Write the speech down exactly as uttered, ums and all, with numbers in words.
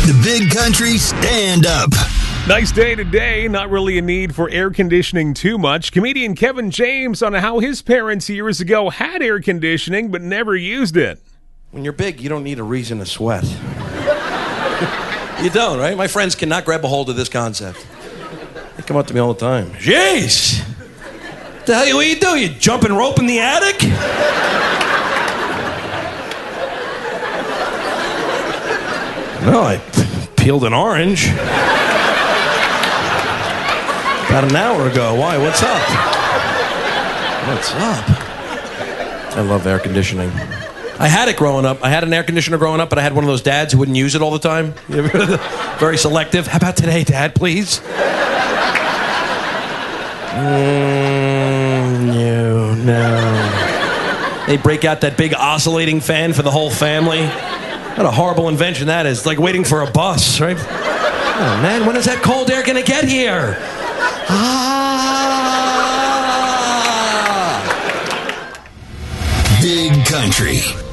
The Big Country Stand Up. Nice day today. Not really a need for air conditioning too much. Comedian Kevin James on how his parents years ago had air conditioning but never used it. When you're big, you don't need a reason to sweat. You don't, right? My friends cannot grab a hold of this concept. They come up to me all the time. Jeez! What the hell, what you do? You jumping rope in the attic? No, I peeled an orange. About an hour ago. Why? What's up? What's up? I love air conditioning. I had it growing up. I had an air conditioner growing up, but I had one of those dads who wouldn't use it all the time. Very selective. How about today, Dad, please? Mm, no, no. They break out that big oscillating fan for the whole family. What a horrible invention that is. It's like waiting for a bus, right? Oh, man, when is that cold air gonna get here? Ah! Big Country.